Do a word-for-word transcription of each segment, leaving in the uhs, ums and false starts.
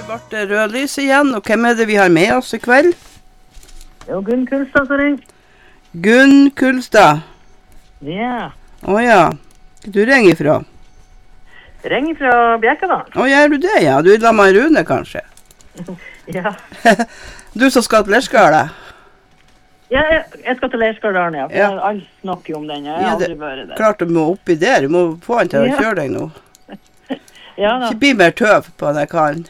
ble det rødlys igjen, og hvem er det vi har med oss I kveld? Det er Gunn Kulstad som ringer. Gunn Kulstad? Ja. Åja, du ringer ifra? Jeg ringer fra Bjerkedal. Å, gjør du det, ja? Du er da med Rune, kanskje? Ja. Du som skal til Lerskala? Ja, jeg, jeg skal til Lerskadalen, ja. For Ja. alle snakker jo om den, jeg har Ja, aldri det- vært der. Klart du må oppi der, du må få han til å Ja. kjøre deg nå. Ja da. Ikke bli mer tøv på den karen.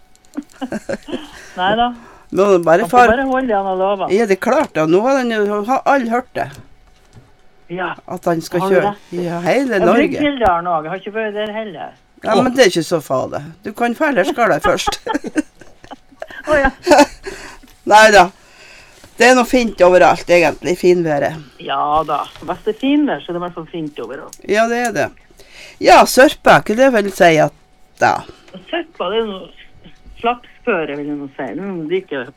Neida. Må du bare Man får far... bare holde det han har lovet. Ja, det er klart da. Nå har han jo har alle hørt det. Ja. At han skal Har du kjøre. det? Ja, hele Jeg Norge. bruker Hildalen også. Jeg har ikke vært der heller. Ja, men det er ikke så farlig. Du kan få Lerskala først. Åja. Neida. Det er noe fint overalt, egentlig, finværet. Ja da. Hvis det er finvær, så er det I hvert fall fint overalt. Ja, det er det. Ja, sørpa, hva det vil si at da? Sørpa, det er noe slagsføre, vil jeg nå si. Nå er det ikke...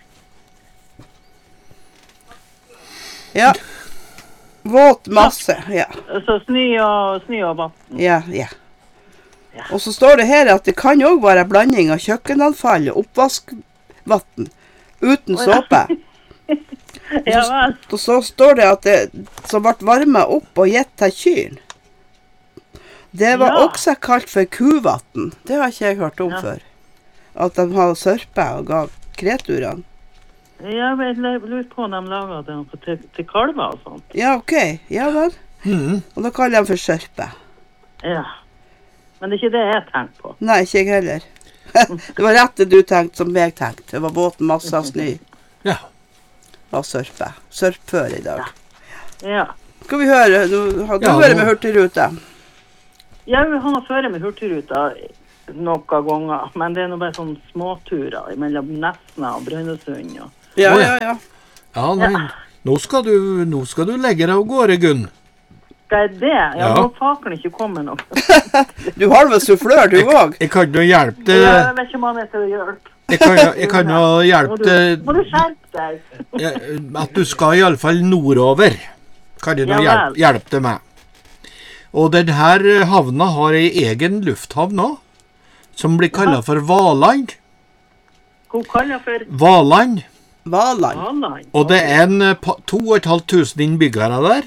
Ja. Våt masse, ja. Så snø og, snø og vatten. Ja, ja. Ja. Og så står det her at det kan jo være blanding av kjøkkenavfall og oppvaskvatten uten Å, ja. såpe. Ja vel. Og så står det at det som ble varmet opp og gitt til kyr. Det var Ja. også kalt for kuvatten. Det har ikke jeg hørt om Ja. før. At de har sørpe og ga kreturene. Jeg vet- lurer på om de lager det noe til, til kalver og sånt. Ja, ok. Ja vel. Mhm. Og da kaller de for sørpe. Ja. Men det er ikke det jeg tenker på. Nei, ikke jeg heller. Det var rett det du tenkte som jeg tenkte. Det var båten masse av snø Ja. og sørpe. Sørpfør I dag. Ja. Skal vi høre? Du, har du Ja, vært nå- med Hurtigruta? Ja, han har ført med hurtigruta noen ganger, men det er noe bare sånn småturer mellom Nesna og Brønnøysund. Og... Ja, Å, ja, ja. ja. Ja, nei. Nå skal du, nå skal du legge deg av gårde, Gunn. Skal jeg det? Ja, Ja. nå faker ikke komme noe. Du har vel sufflør, du òg? Jeg kan jo hjelpe Ja, deg. jeg vet ikke om han er til å hjelpe. Jeg kan, jeg kan jo Må hjelpe du, deg må du skjerpe deg? ja, at du skal I alle fall nordover. Kan jeg nå Ja, hjelpe, vel. hjelpe deg med. Og den her havna har en egen lufthavn nå, som blir kallet for Valand. Hun kaller for Valand. Valand. Valand. Og det er en eh, pa- to og et halvt tusen innbyggere der.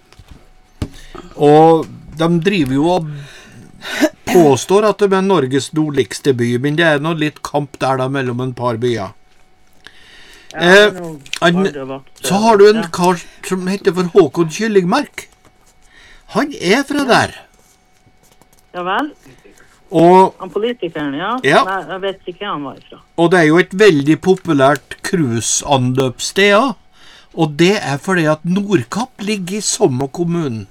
Og de driver jo og påstår at det er Norges nordligste by, men det er noe litt kamp der da mellom en par byer. Ja, Eh, nå han- har det vært, Så har du en ja. kar som heter for Håkon Kyllingmark. Han er fra der. Ja vel? Og, Han politikeren, ja? Ja. Nei, jeg vet ikke hva han var ifra. og det er jo et veldig populært cruiseanløpssted, ja. Og det er fordi at Nordkapp ligger I samme kommunen.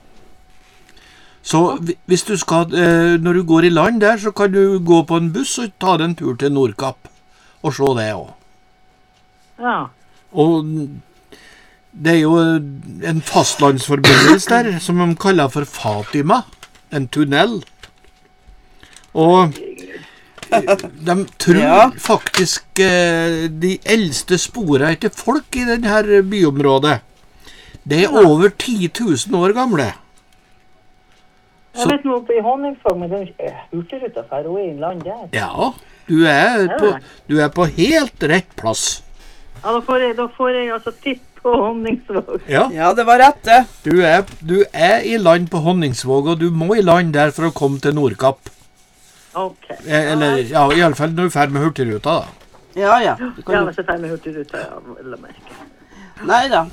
Så hvi- hvis du skal, eh, når du går I land der, så kan du gå på en buss og ta deg en tur til Nordkapp. Og se det også. Ja. Og det er jo en fastlandsforbindelse der, som de kaller for Fatima. En tunnel. Og de tror Ja. faktisk eh, de eldste sporene etter folk I denne byområdet. Det er over ti tusen år gamle. Jeg vet noe oppe I Honningsvåg, men det er hurtigruta for å I land der. Ja, du er, på, du er på helt rett plass. Ja, da får jeg, da får jeg altså tipp på Honningsvåg. Ja, Ja, det var rett det. du er, du er I land på Honningsvåg, og du må I land der for å komme til Nordkapp. Ok. Eh, Eller, ja, I alle fall når du er ferdig med hurtigruta da. Ja, ja. Du Ja, kan... hvis jeg tar med hurtigruta, ja, vil jeg merke. Nei da.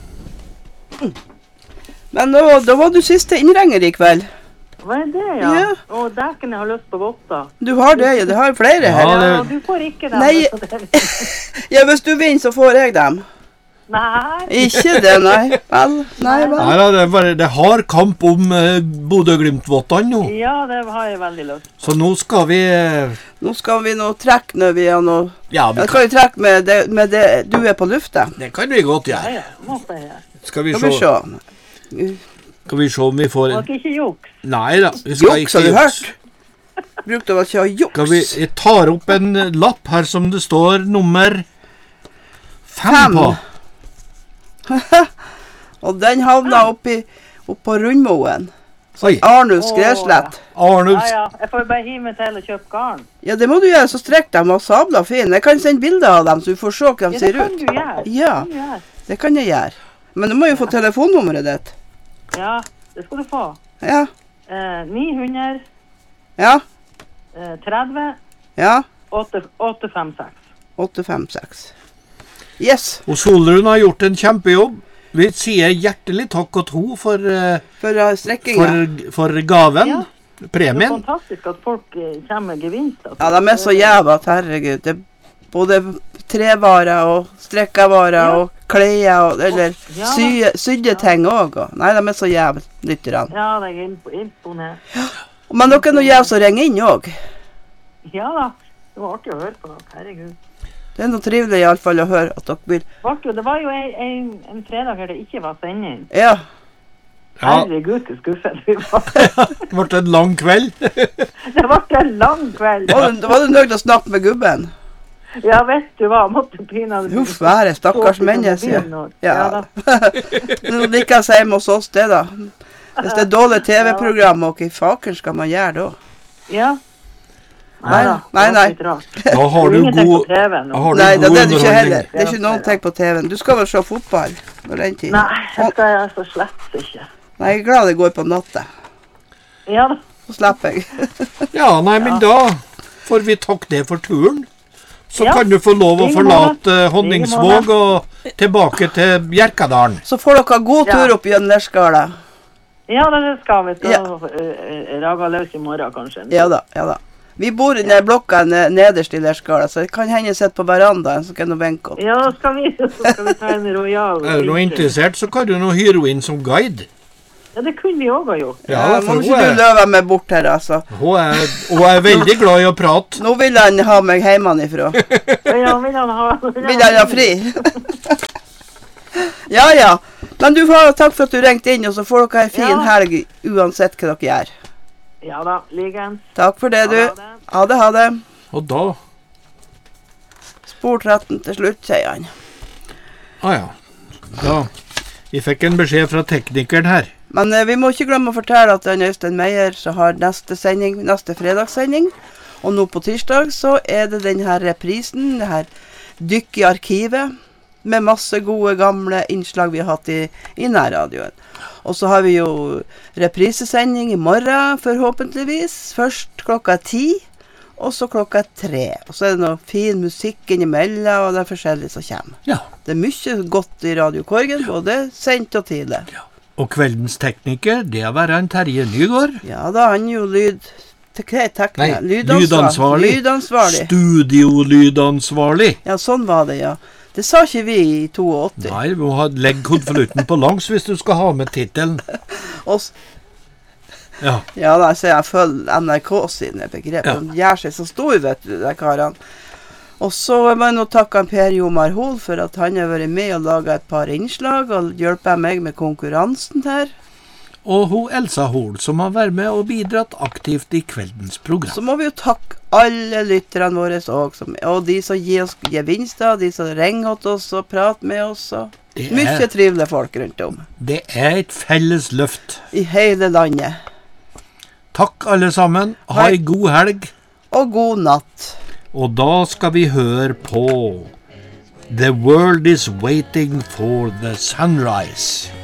Men da, da var du siste innrenger I kveld. Hva er det, ja? Ja. Og dæken jeg har lyst på votter. Du har det, ja. Det har flere Ja, her. Ja, det- du får ikke dem. Nei. så det- Ja, hvis du vinner, så får jeg dem. Nei. Ikke det, nei. Vel, nei vel. Nei, da, det, er bare, det har kamp om eh, Bodø-Glimt-vottene nå. Ja, det har jeg veldig lyst. Så nå skal vi eh, Nå skal vi nå trekke når vi har noe... Ja, vi Jeg kan, skal jo trekke med det, med det du er på lufta. det kan vi godt Ja, gjøre. ja, må jeg gjøre. Skal vi, Skal vi se, se. skal vi se om vi får Må en... dere ikke juks. Nei da, vi skal Juks, har ikke du juks. hørt? Brukte vel ikke å ha Skal vi, juks? jeg tar opp en eh, lapp her som det står nummer fem, Fem. på. Og den havna oppi, oppå Rundmoen. Oi, Arnulf Skreslett. Arnulf. Ja, ja. Jeg får bare hive meg til og kjøpe garn. Ja, det må du gjøre, så strekk dem og sabla fin. Jeg kan sende bilder av dem, så du får se hva de Ja, det ser kan ut. du gjøre. Ja, Det kan du gjøre. det kan jeg gjøre. Men du må jo få telefonnummeret ditt. Ja, det skal du få. Ja, Eh, ni hundre, ja, eh, tretti, ja. åtte fem seks. åtte fem seks. Yes, Og Solrun har gjort en kjempejobb. Vi sier hjertelig takk og tro for, eh, for uh, for, strekkinga. for gaven, Ja. Det er premien. fantastisk at folk eh, kommer med gevinst. Altså. Ja, de er så jævla at herregud. Det er både trevarer og strekkavarer Ja. og klær og eller Ja, sy, sydde ting òg. Nei, de er så jævla lytterne. Ja, jeg er imp- imponert. Men dere er noe jævla som ringer inn òg. Ja da, det var artig å høre på dere, herregud. Det er noe trivelig iallfall å høre at dere vil. Vart jo- Det var jo en, en, en fredag her det ikke var sending. Ja. Ja, Herregud, så skuffet vi var. det ble en lang kveld. Det ble en lang kveld. Var du, var du nødt til å snakke med gubben? Ja, vet du hva, måtte pinadø Huff være, stakkars menneske. Ja. da. Nå liker jeg hjemme hos oss det, da. Hvis det er dårlig T V-program, og hva faken skal man gjøre da? Ja. Nei, da, nei, det var nei. litt rart. Da har Det du er ingenting god, på T V nå. har du Nei, det, god det er det ikke heller. underholdning. Det er ikke noen ting på T V-en. Du skal vel se fotball når den tid? Nei, det skal jeg altså slett ikke. Nei, jeg er glad det går på natta. Ja da. Så slipper jeg. Ja, nei, men da får vi takke det for turen. Så Ja. kan du få lov å Like forlate måte. eh, Honningsvåg og tilbake til Bjerkadalen. Så får dere god Ja. tur opp gjennom Lerskala. Ja, det skal vi. Skal Ja. uh, raga løs i morgen, kanskje. Ja da, ja da. Vi bor i den blokka ne- nederst i Lerskala, så det kan hende jeg sitter på verandaen, så kan du benke opp. Ja, da skal vi, så skal vi ta en royal. Er du noe interessert, så kan du nå hyre henne inn som guide. Ja, det kunne vi også ha gjort. Ja, Ja, for må hun ikke du er, løve meg bort her, altså. hun er, hun er veldig glad i å prate. Nå vil han ha meg hjemmefra. Ja, vil han ha, Vil han ha fri? Ja, ja. Men du får takk for at du ringte inn, og så får dere en fin Ja. helg uansett hva dere gjør. Ja da, likens. Takk for det, Ha du. det. Ha det, ha det. Og da, Spor tretten til slutt, sier han. ah ja, da, vi fikk en beskjed fra teknikeren her. Men eh, vi må ikke glemme å fortelle at den Øystein Meyer så har neste sending, neste fredagssending. Og nå på tirsdag så er det den her reprisen, det her dykk i arkivet, med masse gode gamle innslag vi har hatt i, i nærradioen. Og så har vi jo reprisesending i morgen, forhåpentligvis. Først klokka ti, og så klokka tre. Og så er det noe fin musikk innimellom, og det er forskjellig som kommer. Ja, Det er mye godt i Radio Korgen, både sent og tidlig. og kveldens tekniker, det er være en Terje Nygaard. Ja, da er han jo lyd... Tek- tek- Nei, lydansvar- lydansvarlig. Lydansvarlig. Studiolydansvarlig. Ja, sånn var det, ja. Det sa ikke vi i åttito. Nei, du må ha legg konvolutten på langs hvis du skal ha med tittelen. Og s- Ja, Ja, da, så jeg følger N R K sine begrep. Ja. De gjør seg så stor, vet du, de karene. Og så må jeg nå takke han Per Jomar Hol for at han har vært med og laget et par innslag og hjulpet meg med konkurransen her. og hun Elsa Hol, som har vært med og bidratt aktivt i kveldens program. Så må vi jo takke alle lytterne våre også, og de som gir oss gevinster, de som ringer til oss og prater med oss. Og Det mye er, trivelige folk rundt om det er et felles løft. i hele landet. Takk alle sammen, ha Hei. ei god helg, Og god natt. og da skal vi høre på The World is Waiting for the Sunrise.